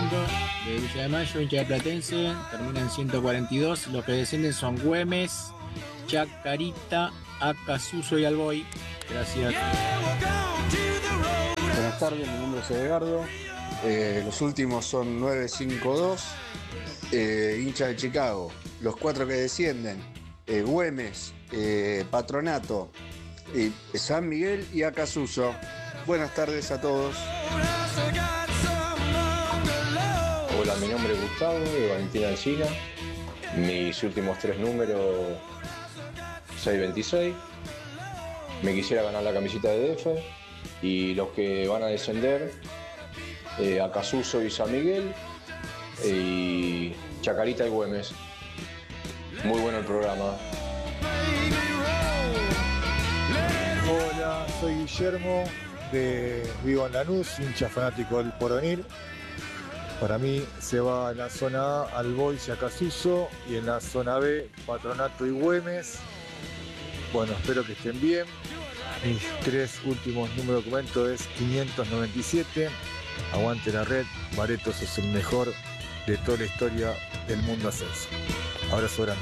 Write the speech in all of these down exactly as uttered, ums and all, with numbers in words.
Fernando, de Villa de Mayo, hincha de Platense, termina en ciento cuarenta y dos. Los que descienden son Güemes, Chacarita, Acasuso y Alboy. Gracias. Buenas tardes, mi nombre es Edgardo. Eh, los últimos son nueve cinco dos, eh, hincha de Chicago. Los cuatro que descienden, eh, Güemes, eh, Patronato, eh, San Miguel y Acasuso. Buenas tardes a todos. Hola, mi nombre es Gustavo, de Valentina Encina. Mis últimos tres números, seis veintiséis. Me quisiera ganar la camiseta de D F. Y los que van a descender, eh, Acasuso y San Miguel, eh, y Chacarita y Güemes. Muy bueno el programa. Hola, soy Guillermo, de vivo en Lanús, hincha fanático del Porvenir. Para mí se va en la zona A Alboy y Acasuso, y en la zona B Patronato y Güemes. Bueno, espero que estén bien. Mis tres últimos números de documento es quinientos noventa y siete. Aguante la red, Bareto sos el mejor de toda la historia del mundo ascenso. Abrazo grande.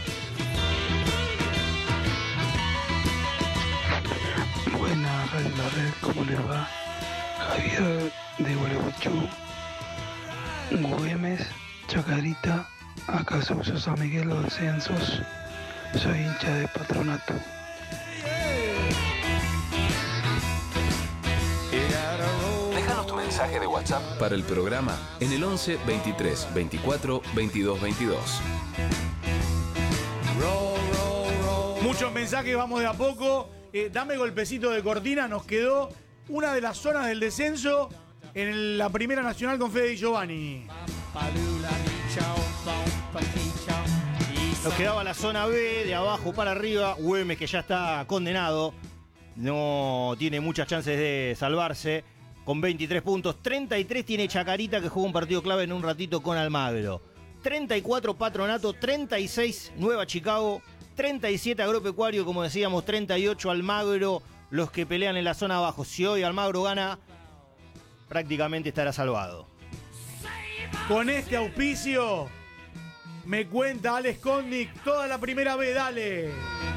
Buenas, Radio La Red, ¿cómo les va? Javier de Gualeguaychú, Güemes, Chacarita, Acasuso, San Miguel, los descensos. Soy hincha de Patronato. Déjanos tu mensaje de WhatsApp para el programa en el once veintitrés veinticuatro veintidós veintidós. Muchos mensajes, vamos de a poco. Eh, dame golpecito de cortina, nos quedó una de las zonas del descenso en la Primera Nacional con Fede Di Giovanni. Nos quedaba la zona B, de abajo para arriba. Güemes, que ya está condenado, no tiene muchas chances de salvarse, con veintitrés puntos. treinta y tres tiene Chacarita, que jugó un partido clave en un ratito con Almagro. treinta y cuatro Patronato, treinta y seis Nueva Chicago, treinta y siete Agropecuario, como decíamos, treinta y ocho Almagro, los que pelean en la zona abajo. Si hoy Almagro gana, prácticamente estará salvado. Con este auspicio, me cuenta Alex Kondik, toda la primera vez, dale.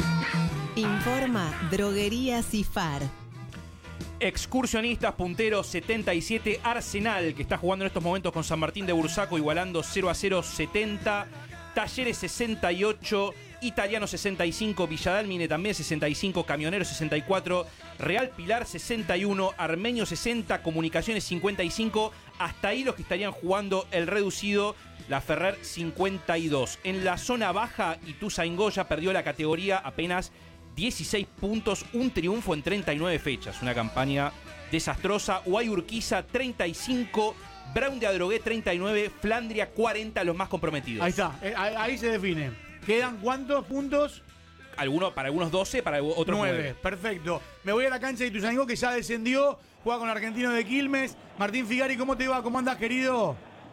Informa Droguería Cifar. Excursionistas punteros setenta y siete Arsenal, que está jugando en estos momentos con San Martín de Bursaco, igualando cero a cero setenta. Talleres sesenta y ocho, Italiano sesenta y cinco, Villadalmine también sesenta y cinco, Camionero sesenta y cuatro, Real Pilar sesenta y uno, Armenio sesenta, Comunicaciones cincuenta y cinco. Hasta ahí los que estarían jugando el reducido. La Ferrer cincuenta y dos. En la zona baja, Ituzaingó ya perdió la categoría, apenas dieciséis puntos, un triunfo en treinta y nueve fechas. Una campaña desastrosa. Guay Urquiza treinta y cinco, Brown de Adrogué treinta y nueve, Flandria cuarenta, los más comprometidos. Ahí está, eh, ahí se define. ¿Quedan cuántos puntos? Algunos, para algunos doce, para otros nueve. nueve. Perfecto. Me voy a la cancha de Ituzaingó, que ya descendió. Juega con Argentino de Quilmes. Martín Figari, ¿cómo te va? ¿Cómo andás, querido?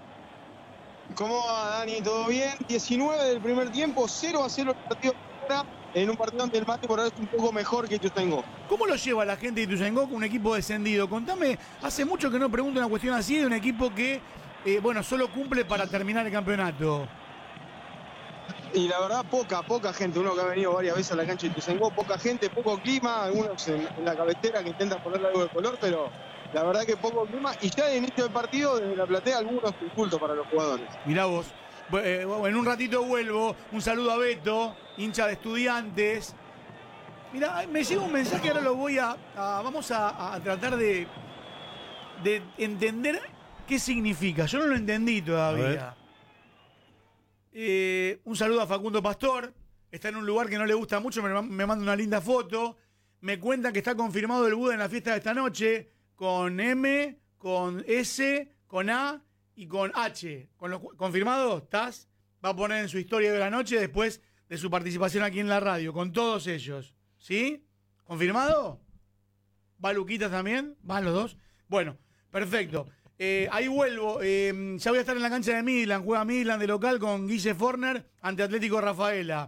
¿Cómo va, Dani? ¿Todo bien? diecinueve del primer tiempo, cero a cero el partido en un partido donde el Mate por ahora es un poco mejor que Ituzaingó. ¿Cómo lo lleva la gente de Ituzaingó con un equipo descendido? Contame, hace mucho que no pregunto una cuestión así de un equipo que, eh, bueno, solo cumple para terminar el campeonato. Y la verdad, poca, poca gente. Uno que ha venido varias veces a la cancha de Ituzaingó, poca gente, poco clima, algunos en, en la cabecera que intentan ponerle algo de color, pero la verdad que poco clima. Y ya de inicio del partido, desde la platea, algunos insultos para los jugadores. Mirá vos. Eh, en un ratito vuelvo. Un saludo a Beto, hincha de Estudiantes. Mirá, me llega un mensaje, ahora lo voy a... a vamos a, a tratar de, de entender qué significa. Yo no lo entendí todavía. Eh, un saludo a Facundo Pastor. Está en un lugar que no le gusta mucho, me, me manda una linda foto. Me cuentan que está confirmado el Buda en la fiesta de esta noche. Con M, con S, con A y con H. Con los, ¿confirmado? ¿Estás? Va a poner en su historia de la noche después de su participación aquí en la radio. Con todos ellos. ¿Sí? ¿Confirmado? ¿Va Luquitas también? ¿Van los dos? Bueno, perfecto. Eh, ahí vuelvo. Eh, ya voy a estar en la cancha de Midland. Juega Midland de local con Guille Forner ante Atlético Rafaela.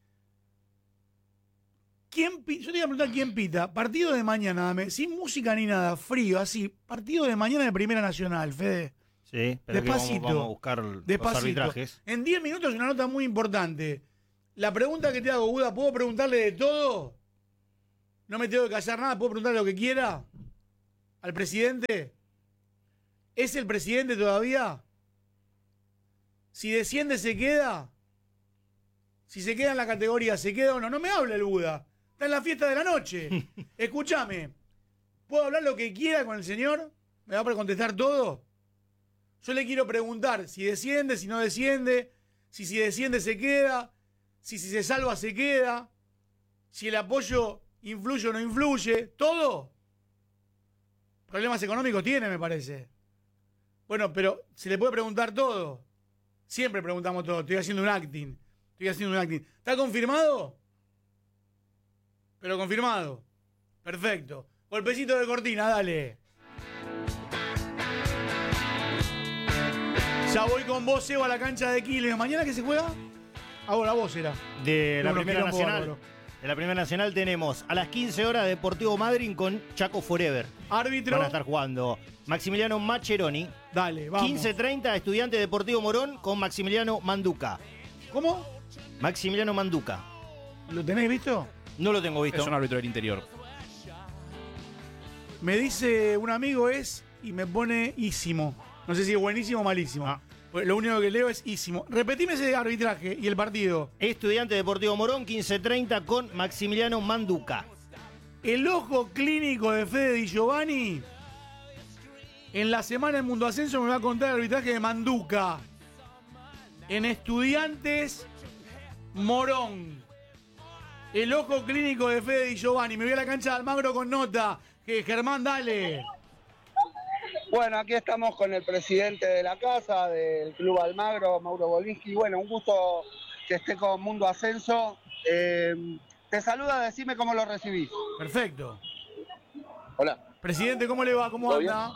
¿Quién pi- Yo te iba a preguntar quién pita. Partido de mañana, dame, sin música ni nada, frío, así. Partido de mañana de Primera Nacional, Fede. Sí, pero Despacito. Vamos, vamos a buscar Despacito. los arbitrajes. En diez minutos una nota muy importante. La pregunta que te hago, Buda, ¿puedo preguntarle de todo? No me tengo que callar nada, ¿puedo preguntarle lo que quiera? ¿Al presidente? ¿Es el presidente todavía? Si desciende, ¿se queda? Si se queda en la categoría, ¿se queda o no? No me hable el Buda. Está en la fiesta de la noche. Escúchame. ¿Puedo hablar lo que quiera con el señor? ¿Me va a contestar todo? Yo le quiero preguntar si desciende, si no desciende, si si desciende se queda, si si se salva se queda, si el apoyo influye o no influye, todo. Problemas económicos tiene, me parece. Bueno, pero se le puede preguntar todo. Siempre preguntamos todo. Estoy haciendo un acting. Estoy haciendo un acting. ¿Está confirmado? Pero confirmado. Perfecto. Golpecito de cortina, dale. Ya voy con vos, Evo, a la cancha de Quilmes. ¿Mañana qué se juega? Ahora vos era. De la Uno, Primera quilombo Nacional. bárbaro. De la Primera Nacional tenemos a las quince horas Deportivo Madryn con Chaco Forever. Árbitro. Van a estar jugando Maximiliano Macheroni. Dale, vamos. quince treinta Estudiante Deportivo Morón con Maximiliano Manduca. ¿Cómo? Maximiliano Manduca. ¿Lo tenés visto? No lo tengo visto. Es un árbitro del interior. Me dice un amigo es y me pone ísimo. No sé si es buenísimo o malísimo. Ah. Pues lo único que leo es ísimo. Repetime ese arbitraje y el partido. Estudiante Deportivo Morón, quince treinta con Maximiliano Manduca. El ojo clínico de Fede Di Giovanni. En la semana en Mundo Ascenso me va a contar el arbitraje de Manduca. En Estudiantes Morón. El ojo clínico de Fede Di Giovanni. Me voy a la cancha de Almagro con nota. Que Germán, dale. Bueno, aquí estamos con el presidente de la casa, del Club Almagro, Mauro Bolinski. Bueno, un gusto que esté con Mundo Ascenso. Eh, te saluda, decime cómo lo recibís. Perfecto. Hola. Presidente, ¿cómo le va? ¿Cómo anda?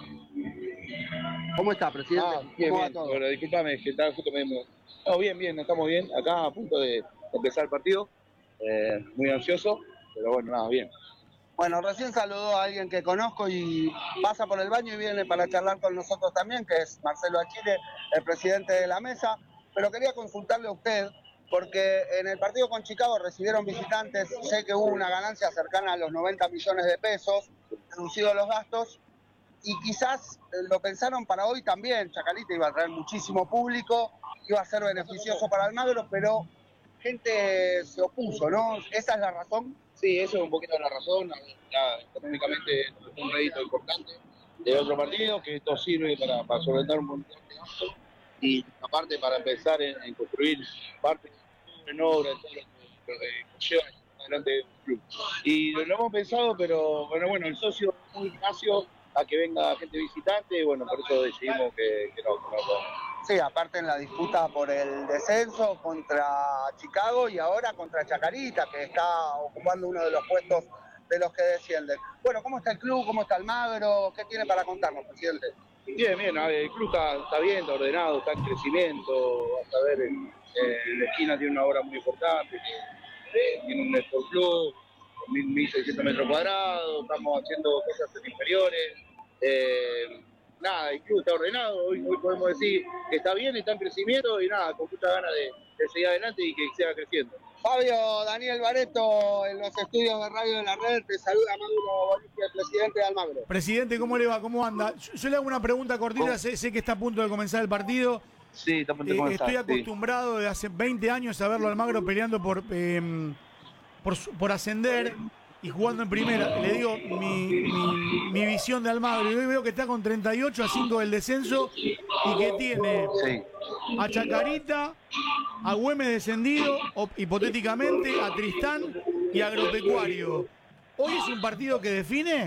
¿Cómo está, presidente? Ah, bien, ¿Cómo va bien. todo? Bueno, disculpame, que estaba justo me... No, bien, bien, estamos bien. Acá a punto de empezar el partido. Eh, muy ansioso, pero bueno, nada, bien. Bueno, recién saludó a alguien que conozco y pasa por el baño y viene para charlar con nosotros también, que es Marcelo Achille, el presidente de la mesa. Pero quería consultarle a usted, porque en el partido con Chicago recibieron visitantes, sé que hubo una ganancia cercana a los noventa millones de pesos, reducidos los gastos, y quizás lo pensaron para hoy también. Chacarita iba a traer muchísimo público, iba a ser beneficioso para Almagro, pero gente se opuso, ¿no? ¿Esa es la razón? Sí, eso es un poquito la razón. Ya, económicamente es un rédito importante de otro partido, que esto sirve para, para solventar un montón de gastos y aparte para empezar en, en construir parte en obra, en todo lo que, lo que lleva adelante el club. Y lo, lo hemos pensado, pero bueno, bueno, el socio es muy reacio a que venga gente visitante y bueno, por eso decidimos que, que no, que no podemos. Sí, aparte en la disputa por el descenso contra Chicago y ahora contra Chacarita, que está ocupando uno de los puestos de los que descienden. Bueno, ¿cómo está el club? ¿Cómo está Almagro? ¿Qué tiene para contarnos, presidente? Bien, bien, el club está, está bien, está ordenado, está en crecimiento. Vas a ver, en, en la esquina tiene una obra muy importante, eh, tiene un sport club, mil seiscientos metros cuadrados, estamos haciendo cosas en inferiores. Eh, nada, el club está ordenado, hoy, hoy podemos decir que está bien, está en crecimiento y nada, con mucha ganas de, de seguir adelante y que siga creciendo. Fabio, Daniel Bareto, en los estudios de Radio de la Red, te saluda Mauro Bolinski, el presidente de Almagro. Presidente, ¿cómo le va? ¿Cómo anda? Yo, yo le hago una pregunta cortita, sé, sé que está a punto de comenzar el partido. Sí, está a punto de Eh, comenzar. estoy acostumbrado de hace veinte años a verlo a Almagro peleando por, eh, por, su- por ascender y jugando en primera. Le digo mi, mi, mi visión de Almagro. Y hoy veo que está con treinta y ocho a cinco del descenso y que tiene Sí. a Chacarita, a Güemes descendido, o, hipotéticamente, a Tristán y a Agropecuario. ¿Hoy es un partido que define?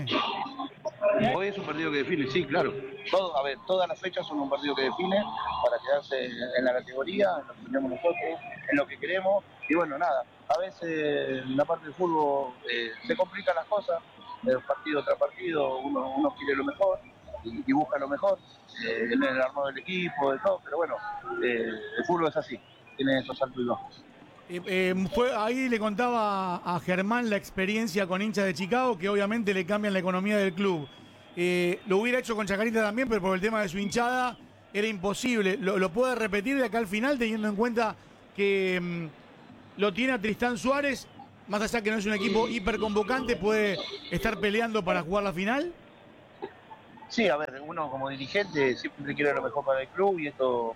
Hoy es un partido que define, sí, claro. Todo, a ver, todas las fechas son un partido que define para quedarse en la categoría, en lo que tenemos nosotros, en lo que queremos. Y bueno, nada, a veces en la parte del fútbol eh, se complican las cosas, eh, partido tras partido, uno, uno quiere lo mejor y, y busca lo mejor, eh, en el armado del equipo, de todo, pero bueno, eh, el fútbol es así, tiene esos altos y bajos. Eh, eh, fue, ahí le contaba a Germán la experiencia con hinchas de Chicago, que obviamente le cambian la economía del club. Eh, lo hubiera hecho con Chacarita también, pero por el tema de su hinchada era imposible. ¿Lo, lo puede repetir de acá al final, teniendo en cuenta que mmm, lo tiene a Tristán Suárez? Más allá que no es un equipo hiperconvocante, ¿puede estar peleando para jugar la final? Sí, a ver, uno como dirigente siempre quiere lo mejor para el club y esto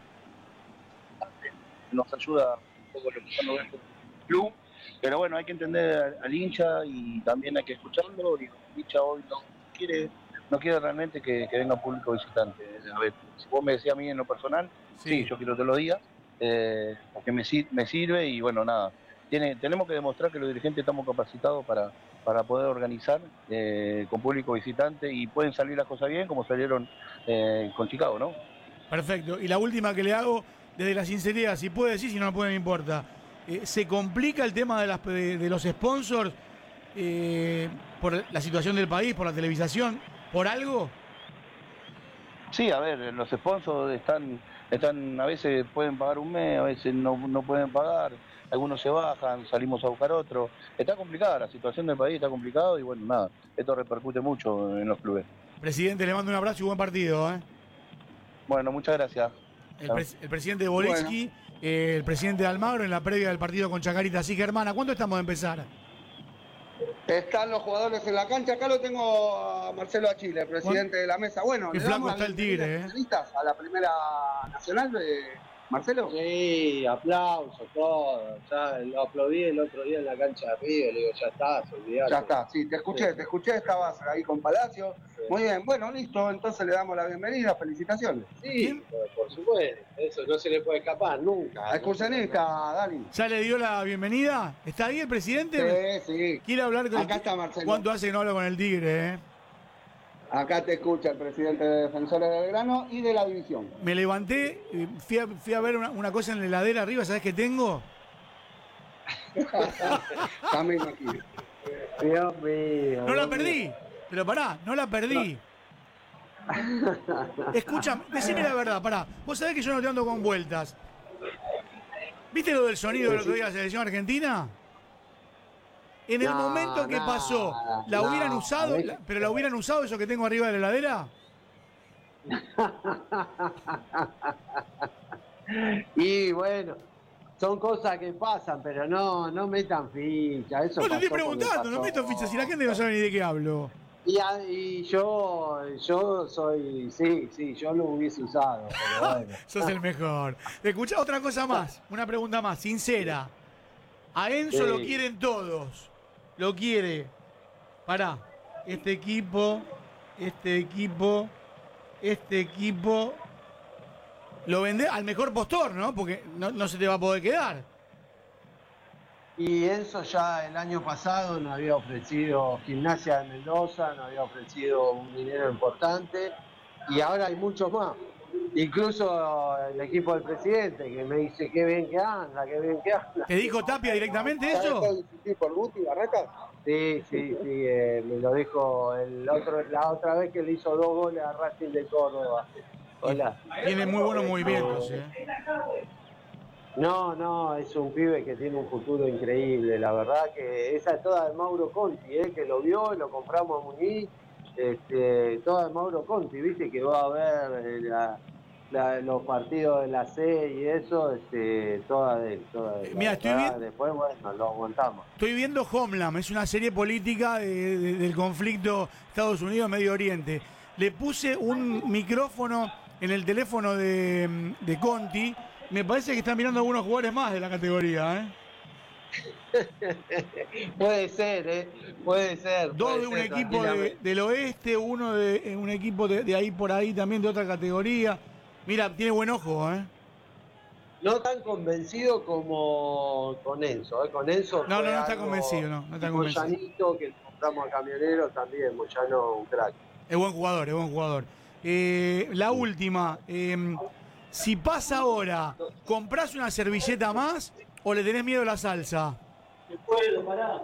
nos ayuda un poco representando el club. Pero bueno, hay que entender al, al hincha y también hay que escucharlo. Digo, el hincha hoy no quiere, no quiere realmente que, que venga público visitante. A ver, si vos me decías a mí en lo personal, sí, sí yo quiero todos los días, eh, porque me, me sirve y bueno, nada. Tiene, tenemos que demostrar que los dirigentes estamos capacitados para, para poder organizar eh, con público visitante y pueden salir las cosas bien como salieron eh, con Chicago, ¿no? Perfecto. Y la última que le hago, desde la sinceridad, si puede decir, si no puede, no importa. Eh, ¿Se complica el tema de, las, de, de los sponsors eh, por la situación del país, por la televisación, por algo? Sí, a ver, los sponsors están, están a veces pueden pagar un mes, a veces no, no pueden pagar. Algunos se bajan, salimos a buscar otro. Está complicada, la situación del país está complicada y bueno, nada, esto repercute mucho en los clubes. Presidente, le mando un abrazo y buen partido. ¿eh? Bueno, muchas gracias. El, pres el presidente de Bolesky, bueno. eh, el presidente de Almagro en la previa del partido con Chacarita. Así que, hermana, ¿cuándo estamos de empezar? Están los jugadores en la cancha. Acá lo tengo a Marcelo Achille, presidente de la mesa. Bueno, qué flaco está el Tigre, ¿eh? A la primera nacional de... Marcelo. Sí, aplausos, todo. Ya lo aplaudí el otro día en la cancha de Río, le digo, ya está, se olvidaron. Ya está, sí, te escuché, sí. te escuché, estabas ahí con Palacio. Sí. Muy bien, bueno, listo, entonces le damos la bienvenida, felicitaciones. Sí, por, por supuesto, eso no se le puede escapar nunca. Excursionista, Dani. ¿Ya le dio la bienvenida? ¿Está ahí el presidente? Sí, sí. ¿Quiere hablar con Acá está Marcelo. ¿Cuánto hace que no hablo con el Tigre, eh? Acá te escucha el presidente de Defensores del Grano y de la división. Me levanté, fui a, fui a ver una, una cosa en la heladera arriba, ¿sabés qué tengo? También aquí. Dios mío. No la perdí, pero pará, no la perdí. No. Escucha, decime la verdad, pará. Vos sabés que yo no te ando con vueltas. ¿Viste lo del sonido del otro día de la selección argentina? En el no, momento que no, pasó, ¿la no, hubieran usado? La, ¿Pero la hubieran usado eso que tengo arriba de la heladera? Y bueno, son cosas que pasan, pero no, no metan ficha. Eso no te estoy preguntando, no meto ficha, si la gente no sabe ni de qué hablo. Y, y yo, yo soy, sí, sí, yo lo hubiese usado, pero bueno. Sos el mejor. Escuchá otra cosa más, una pregunta más, sincera. A Enzo sí. Lo quieren todos. Lo quiere. Pará. Este equipo, este equipo, este equipo. Lo vende al mejor postor, ¿no? Porque no, no se te va a poder quedar. Y Enzo ya el año pasado nos había ofrecido Gimnasia de Mendoza, nos había ofrecido un dinero importante. Y ahora hay muchos más. Incluso el equipo del presidente, que me dice qué bien que anda, qué bien que anda. ¿Te dijo Tapia directamente eso? ¿Por Guti Barracas? Sí, sí, sí, eh, me lo dijo el otro, la otra vez que le hizo dos goles a Racing de Córdoba. Hola. Tiene muy buenos movimientos, ¿eh? No, no, es un pibe que tiene un futuro increíble, la verdad que esa es toda de Mauro Conti, ¿eh? Que lo vio y lo compramos a Muñiz. Este, toda de Mauro Conti, viste que va a ver la, la, los partidos de la C y eso, este, toda de él, toda de él. Mira, estoy viendo. Después, bueno, lo aguantamos. Estoy viendo Homeland, es una serie política de, de, del conflicto Estados Unidos-Medio Oriente. Le puse un micrófono en el teléfono de, de Conti. Me parece que están mirando algunos jugadores más de la categoría, ¿eh? Puede ser, ¿eh? Puede ser. Dos puede de un ser, equipo de, del oeste, uno de un equipo de, de ahí por ahí también de otra categoría. Mira, tiene buen ojo, ¿eh? No tan convencido como con Enzo, ¿eh? Con Enzo. No, no, no está convencido, no, no está convencido. Moyanito, que compramos a Camioneros también, Moyano, un crack. Es buen jugador, es buen jugador. Eh, la última, eh, si pasa ahora, ¿comprás una servilleta más o le tenés miedo a la salsa? Me puedo, pará.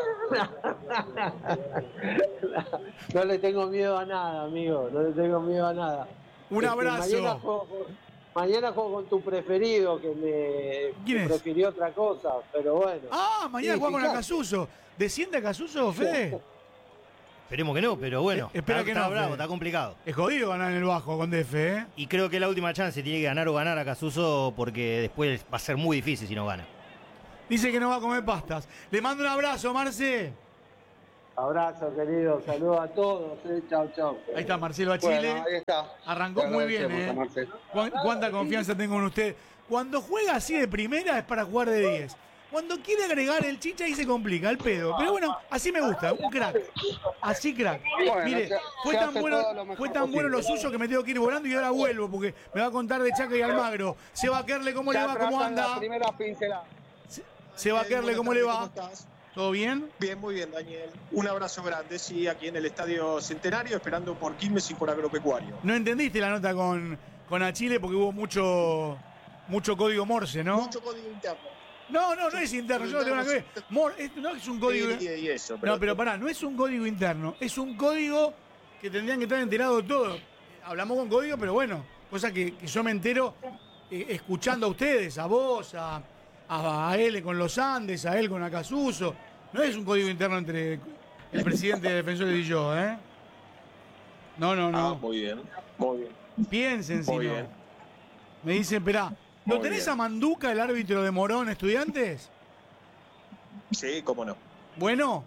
No le tengo miedo a nada, amigo. No le tengo miedo a nada. Un este, abrazo. Mañana juego, mañana juego con tu preferido, que me ¿Quién es? prefirió otra cosa, pero bueno. Ah, mañana sí, juega con Acasuso. ¿Desciende Acasuso, Fede? Esperemos que no, pero bueno. Eh, espera está, que está no, bravo, Fede. está complicado. Es jodido ganar en el bajo con D F, ¿eh? Y creo que la última chance tiene que ganar o ganar a Casuso porque después va a ser muy difícil si no gana. Dice que no va a comer pastas. Le mando un abrazo, Marce. Abrazo, querido. Saludos a todos. Eh. Chau, chau. Ahí está Marcelo Achille. Bueno, ahí está. Arrancó Te muy bien, agradecemos, ¿eh? Marcelo. ¿Cuán- ¿Cuánta confianza tengo en usted? Cuando juega así de primera es para jugar de diez. Cuando quiere agregar el chicha ahí se complica, el pedo. Pero bueno, así me gusta, un crack. Así crack. Bueno, Mire, se- fue se tan hace bueno, todo lo mejor fue tan bueno lo posible. suyo que me tengo que ir volando y ahora vuelvo porque me va a contar de Chaca y Almagro. Seba Kerle, ¿cómo le Ya va? ¿Cómo trazan la anda? primera pincelada. Seba Bien, Kerle, buenas ¿cómo le tardes, va? ¿cómo estás? ¿Todo bien? Bien, muy bien, Daniel. Un abrazo grande, sí, aquí en el Estadio Centenario, esperando por Quilmes y por Agropecuario. No entendiste la nota con, con Achille porque hubo mucho, mucho código Morse, ¿no? Mucho código interno. No, no, no es interno, yo no tengo nada que ver. Mor- es- no es un código. Sí, y eso, pero- No, pero pará, no es un código interno, es un código que tendrían que estar enterados de todo. Hablamos con código, pero bueno, cosa que, que yo me entero eh, escuchando a ustedes, a vos, a, a, a él con los Andes, a él con Acasuso. No es un código interno entre el presidente de Defensores y yo, ¿eh? No, no, no. Ah, muy bien, muy bien. Piensen si Muy no. bien. Me dicen, esperá, ¿lo Muy tenés bien. a Manduca, el árbitro de Morón, Estudiantes? Sí, cómo no. Bueno,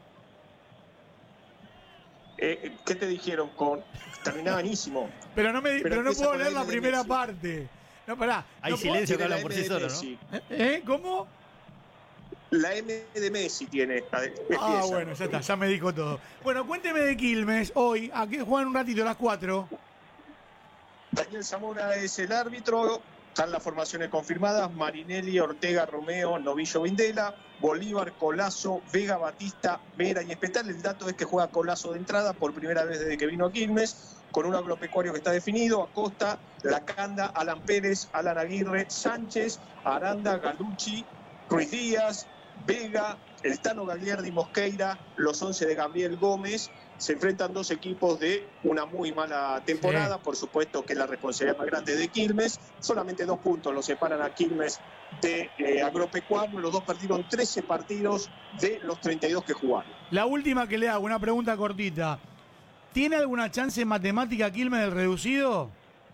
Eh, ¿Qué te dijeron? Con terminaba buenísimo. pero no, me, Pero pero no empieza puedo con la leer la M de primera Messi. parte. No, pará. Hay no silencio que Tiene hablan la por M sí de solos, ¿no? Messi. puedo- ¿Eh? ¿Cómo? La M de Messi tiene. Ah, empieza. bueno, ya está, ya me dijo todo. Bueno, cuénteme de Quilmes hoy. ¿A qué juegan un ratito a las cuatro? Daniel Zamora es el árbitro. Están las formaciones confirmadas: Marinelli, Ortega, Romeo, Novillo, Vindela, Bolívar, Colazo, Vega, Batista, Vera y Espetal. El dato es que juega Colazo de entrada por primera vez desde que vino a Quilmes, con un agropecuario que está definido: Acosta, Lacanda, Alan Pérez, Alan Aguirre, Sánchez, Aranda, Galucci, Ruiz Díaz, Vega, el Tano Gagliardi, Mosqueira, los once de Gabriel Gómez. Se enfrentan dos equipos de una muy mala temporada. Sí. Por supuesto que la responsabilidad más grande es de Quilmes. Solamente dos puntos los separan a Quilmes de eh, Agropecuario. Los dos perdieron trece partidos de los treinta y dos que jugaron. La última que le hago, una pregunta cortita. ¿Tiene alguna chance en matemática Quilmes del reducido?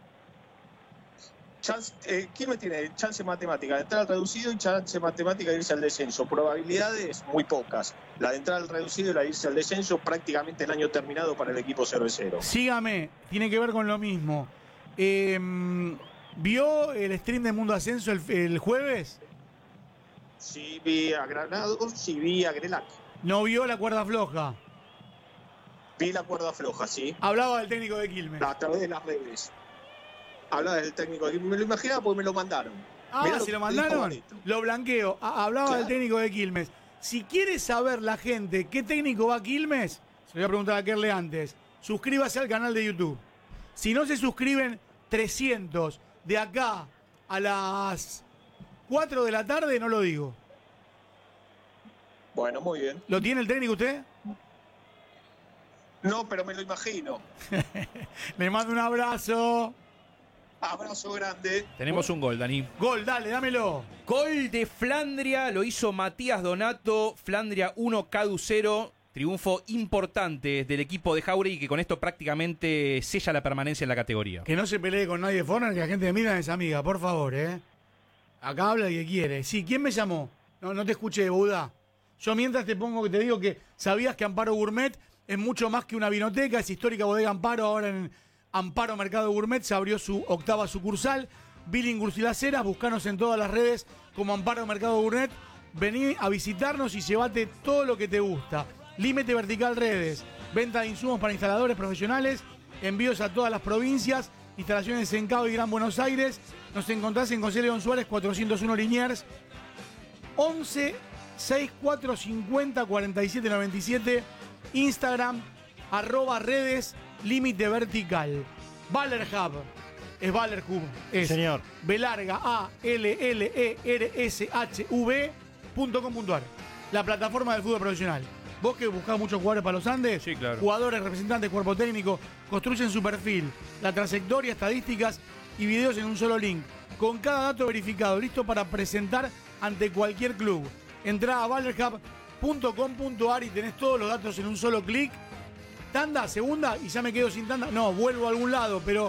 Chance, eh, Quilmes tiene chance matemática de entrar al reducido y chance matemática de irse al descenso. Probabilidades muy pocas. La de entrar al reducido y la de irse al descenso, prácticamente el año terminado para el equipo cervecero. Sígame, tiene que ver con lo mismo. Eh, ¿Vio el stream de Mundo Ascenso el, el jueves? Sí vi a Granados, sí vi a Grelac. ¿No vio la cuerda floja? Vi la cuerda floja, sí. Hablaba del técnico de Quilmes. A través de las redes. Hablaba del técnico. Me lo imaginaba porque me lo mandaron. Ah, Mirá ¿se lo que dijo mandaron? Barreto. Lo blanqueo. Ah, hablaba Claro. del técnico de Quilmes. Si quiere saber la gente qué técnico va a Quilmes, se lo voy a preguntar a Kerle antes. Suscríbase al canal de YouTube. Si no se suscriben trescientos de acá a las cuatro de la tarde, no lo digo. Bueno, muy bien. ¿Lo tiene el técnico usted? No, pero me lo imagino. Le mando un abrazo. Abrazo grande. Tenemos un gol, Dani. Gol, dale, dámelo. Gol de Flandria, lo hizo Matías Donato. Flandria uno, Cadu cero. Triunfo importante del equipo de Jauregui, que con esto prácticamente sella la permanencia en la categoría. Que no se pelee con nadie de Forner, que la gente de Milan es amiga, por favor, ¿eh? Acá habla el que quiere. Sí, ¿quién me llamó? No, no te escuché, Buda. Yo mientras te pongo que te digo que sabías que Amparo Gourmet es mucho más que una vinoteca, es histórica bodega Amparo, ahora en Amparo Mercado Gourmet se abrió su octava sucursal. Billinghurst y Las Heras, buscanos en todas las redes como Amparo Mercado Gourmet. Vení a visitarnos y llévate todo lo que te gusta. Límite Vertical Redes, venta de insumos para instaladores profesionales, envíos a todas las provincias, instalaciones en Cabo y Gran Buenos Aires. Nos encontrás en José León Suárez cuatrocientos uno Liniers, once sesenta y cuatro cincuenta cuarenta y siete noventa y siete, Instagram, arroba redes, límite vertical. Baller Hub, es Baller Hub, es Señor. B larga A L L E R S H V punto com punto ar, la plataforma del fútbol profesional. Vos que buscás muchos jugadores para los Andes, Sí, claro. jugadores, representantes, cuerpo técnico, construyen su perfil, la trayectoria, estadísticas y videos en un solo link, con cada dato verificado, listo para presentar ante cualquier club. Entrá a ballerhub punto com punto ar y tenés todos los datos en un solo clic. tanda, segunda, y ya me quedo sin tanda. No, vuelvo a algún lado, pero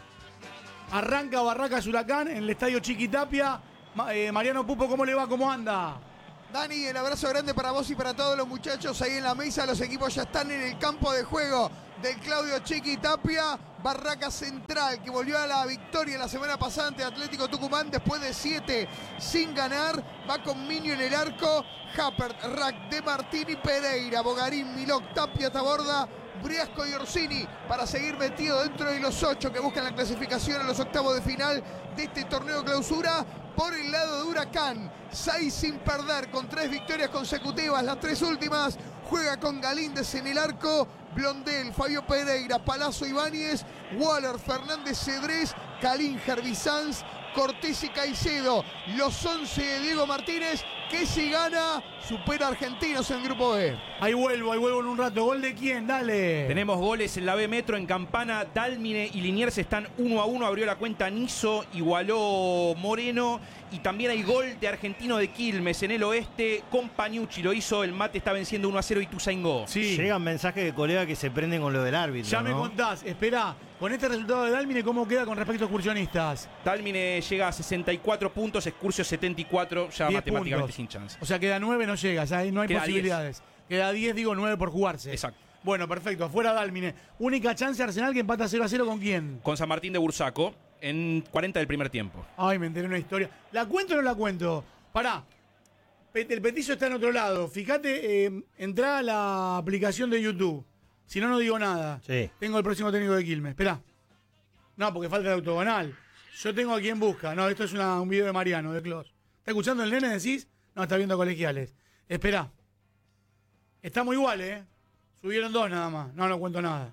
arranca Barracas Huracán en el estadio Chiquitapia. Ma- eh, Mariano Pupo, ¿cómo le va? ¿Cómo anda? Dani, el abrazo grande para vos y para todos los muchachos ahí en la mesa. Los equipos ya están en el campo de juego del Claudio Chiquitapia. Barracas Central, que volvió a la victoria la semana pasada ante Atlético Tucumán después de siete sin ganar. Va con Miño en el arco. Happert, Rack, De Martini, Pereira, Bogarín, Milok, Tapia, Taborda, Briasco y Orsini para seguir metido dentro de los ocho que buscan la clasificación a los octavos de final de este torneo clausura. Por el lado de Huracán, seis sin perder con tres victorias consecutivas, las tres últimas. Juega con Galíndez en el arco, Blondel, Fabio Pereira, Palazzo Ibáñez, Waller, Fernández Cedrés, Calinger, Bizanz, Cortés y Caicedo. Los once de Diego Martínez, que si gana, supera a Argentinos en el grupo B. Ahí vuelvo, ahí vuelvo en un rato. ¿Gol de quién? Dale. Tenemos goles en la B Metro, en Campana, Dálmine y Liniers están uno a uno. Abrió la cuenta Niso, igualó Moreno. Y también hay gol de Argentino de Quilmes en el oeste. Con Pañucci lo hizo, el Mate está venciendo uno a cero Ituzaingó. Sí. Llegan mensajes de colegas que se prenden con lo del árbitro. Ya me ¿no? contás, esperá, con este resultado de Dálmine, ¿cómo queda con respecto a excursionistas? Dálmine llega a sesenta y cuatro puntos, Excursio setenta y cuatro, ya diez matemáticamente puntos. sin chance. O sea, queda nueve, no llega, ya ahí no hay Queda posibilidades. diez. Queda diez, digo nueve por jugarse. Exacto. Bueno, perfecto, afuera Dálmine. Única chance Arsenal que empata cero a cero, ¿con quién? Con San Martín de Bursaco, en cuarenta del primer tiempo. Ay, me enteré una historia. ¿La cuento o no la cuento? Pará. Pe- El petizo está en otro lado. Fíjate, eh, entrá a la aplicación de YouTube. Si no, no digo nada. Sí. Tengo el próximo técnico de Quilmes. Esperá. No, porque falta el octogonal. Yo tengo a quien busca. No, esto es una- un video de Mariano, de Clos. ¿Está escuchando el nene, decís? No, está viendo colegiales. Esperá. Estamos igual, ¿eh? Subieron dos nada más. No, no cuento nada.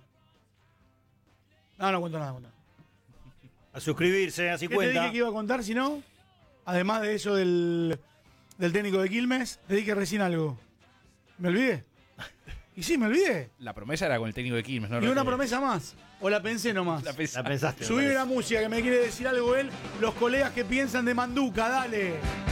No, no cuento nada. Cuento nada. A suscribirse, así ¿Qué cuenta. te dije que iba a contar, si no? Además de eso del, del técnico de Quilmes, te dije recién algo. ¿Me olvidé? Y sí, me olvidé. La promesa era con el técnico de Quilmes, ¿no? Y una promesa más. O la pensé nomás. La, pens- La pensaste. me Subime parece. la música, que me quiere decir algo él. Los colegas que piensan de Manduca, dale.